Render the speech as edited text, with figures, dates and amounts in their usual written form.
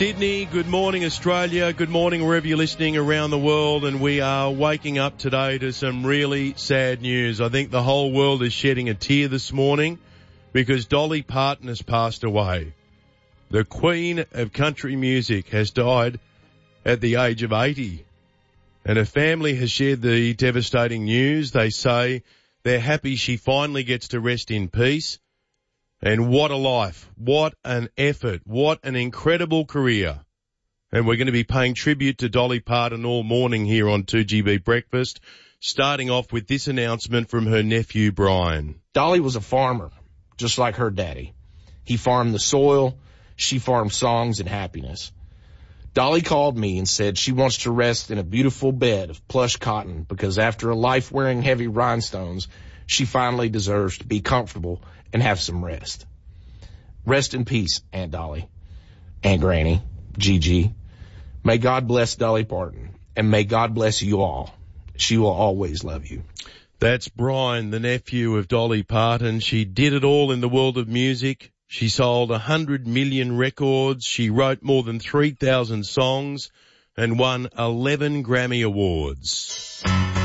Sydney, good morning Australia, good morning wherever you're listening around the world, and we are waking up today to some really sad news. I think the whole world is shedding a tear this morning because Dolly Parton has passed away. The Queen of country music has died at the age of 80, and her family has shared the devastating news. They say they're happy she finally gets to rest in peace. And what a life, what an effort, what an incredible career. And we're going to be paying tribute to Dolly Parton all morning here on 2GB Breakfast, starting off with this announcement from her nephew, Brian. Dolly was a farmer, just like her daddy. He farmed the soil, she farmed songs and happiness. Dolly called me and said she wants to rest in a beautiful bed of plush cotton because after a life wearing heavy rhinestones, she finally deserves to be comfortable and have some rest. Rest in peace, Aunt Dolly, Aunt Granny, Gigi. May God bless Dolly Parton, and may God bless you all. She will always love you. That's Brian, the nephew of Dolly Parton. She did it all in the world of music. She sold 100 million records. She wrote more than 3,000 songs and won 11 Grammy Awards.